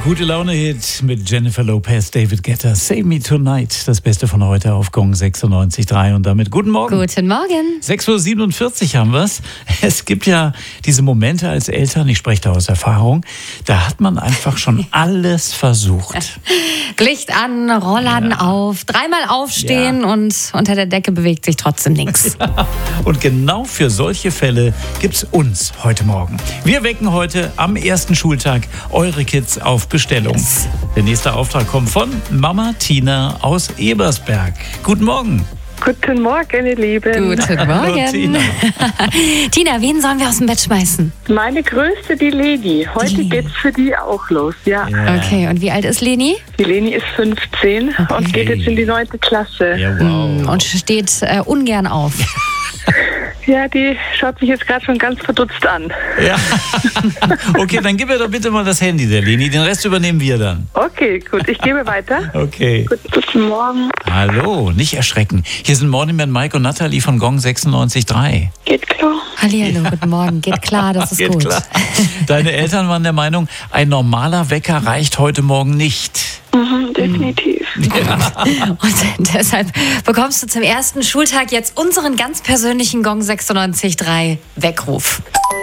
Gute Laune-Hit mit Jennifer Lopez, David Guetta, Save Me Tonight. Das Beste von heute auf Gong 96.3 und damit guten Morgen. Guten Morgen. 6.47 Uhr haben wir's. Es gibt ja diese Momente als Eltern, ich spreche da aus Erfahrung, da hat man einfach schon alles versucht. Licht an, Rollladen auf, dreimal aufstehen und unter der Decke bewegt sich trotzdem nichts. Ja. Und genau für solche Fälle gibt's uns heute Morgen. Wir wecken heute am ersten Schultag eure Kids auf Bestellung. Yes. Der nächste Auftrag kommt von Mama Tina aus Ebersberg. Guten Morgen. Guten Morgen, ihr Lieben. Guten Morgen. Hallo, Tina. Tina, wen sollen wir aus dem Bett schmeißen? Meine Größte, die Leni. Heute geht's für die auch los, ja. Okay, und wie alt ist Leni? Die Leni ist 15 und geht jetzt in die 9. Klasse. Ja, wow. Und steht ungern auf. Ja, die schaut mich jetzt gerade schon ganz verdutzt an. Ja. Okay, dann gib mir doch bitte mal das Handy der Leni. Den Rest übernehmen wir dann. Okay, gut. Ich gebe weiter. Okay. Guten Morgen. Hallo, nicht erschrecken. Hier sind Morning Man Mike und Natalie von Gong 96.3. Geht klar. Hallihallo, guten Morgen. Geht klar, das ist Geht gut. Klar. Deine Eltern waren der Meinung, ein normaler Wecker reicht heute Morgen nicht. Definitiv. Ja. Und deshalb bekommst du zum ersten Schultag jetzt unseren ganz persönlichen Gong 96.3 Weckruf.